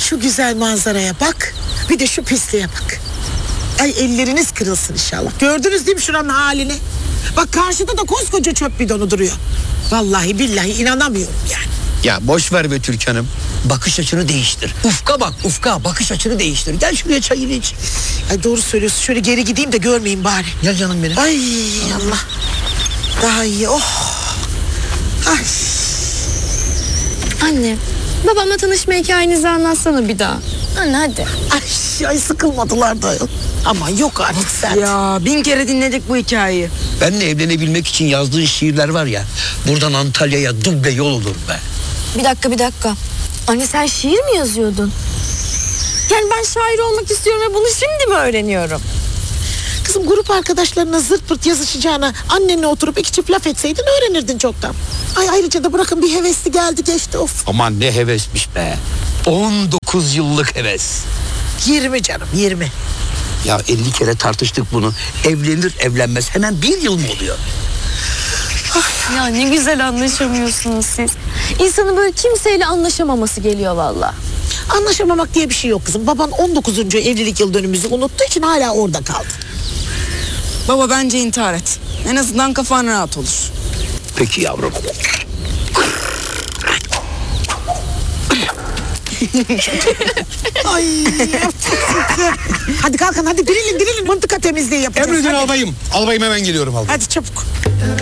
Şu güzel manzaraya bak. Bir de şu pisliğe bak. Ay elleriniz kırılsın inşallah. Gördünüz değil mi şuranın halini? Bak karşıda da koskoca çöp bidonu duruyor. Vallahi billahi inanamıyorum yani. Ya boş ver be Türkan'ım. Bakış açını değiştir. Ufka bak ufka, bakış açını değiştir. Gel şuraya çayını iç. Ay doğru söylüyorsun. Şöyle geri gideyim de görmeyeyim bari. Gel canım benim. Ay Allah. Daha iyi. Oh. Ay. Anne, babamla tanışma hikayenizi anlatsana bir daha. Anne hadi. Ay sıkılmadılar da. Aman yok artık sen. Ya 1000 kere dinledik bu hikayeyi. Benle evlenebilmek için yazdığın şiirler var ya. Buradan Antalya'ya duble yol olur be. Bir dakika. Anne sen şiir mi yazıyordun? Yani ben şair olmak istiyorum ve bunu şimdi mi öğreniyorum? Kızım grup arkadaşlarına zırt pırt yazışacağına annenle oturup iki çift laf etseydin öğrenirdin çoktan. Ay ayrıca da bırakın bir hevesli geldi geçti of. Aman ne hevesmiş be. 19 yıllık heves. 20 canım 20. Ya 50 kere tartıştık bunu. Evlenir evlenmez hemen 1 yıl mı oluyor? Ya ne güzel anlaşamıyorsunuz siz. İnsanın böyle kimseyle anlaşamaması geliyor valla. Anlaşamamak diye bir şey yok kızım. Baban 19. evlilik yıl dönümümüzü unuttuğu için hala orada kaldı. Baba bence intihar et. En azından kafan rahat olur. Peki yavrum. Ay. Hadi kalkın hadi dirilin mıntıka temizliği yapacağız. Emredin Hadi. albayım. Albayım hemen geliyorum albayım. Hadi çabuk.